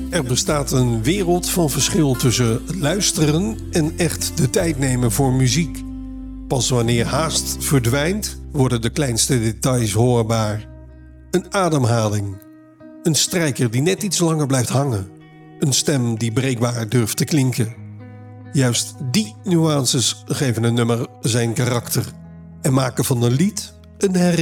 Er bestaat een wereld van verschil tussen luisteren en echt de tijd nemen voor muziek. Pas wanneer haast verdwijnt, worden de kleinste details hoorbaar. Een ademhaling. Een strijker die net iets langer blijft hangen. Een stem die breekbaar durft te klinken. Juist die nuances geven een nummer zijn karakter en maken van een lied een herinnering.